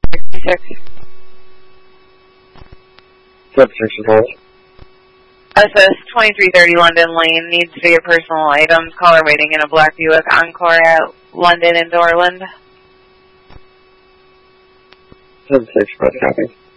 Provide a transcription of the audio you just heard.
66. Substation hold. SS 2330 London Lane needs to be your personal items. Caller waiting in a black Buick Encore at London and Dorland. 10-6, copy.